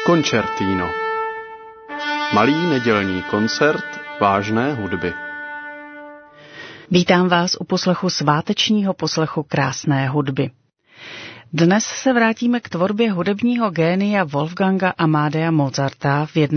Concertino. Malý nedělní koncert vážné hudby. Vítám vás u poslechu svátečního poslechu krásné hudby. Dnes se vrátíme k tvorbě hudebního génia Wolfganga Amadea Mozarta v